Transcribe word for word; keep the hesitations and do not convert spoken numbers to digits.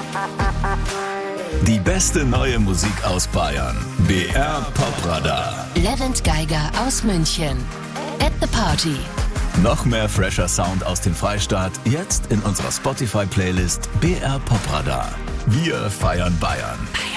Die beste neue Musik aus Bayern. B R Popradar. Levent Geiger aus München. At the Party. Noch mehr fresher Sound aus dem Freistaat, jetzt in unserer Spotify-Playlist B R Popradar. Wir feiern Bayern.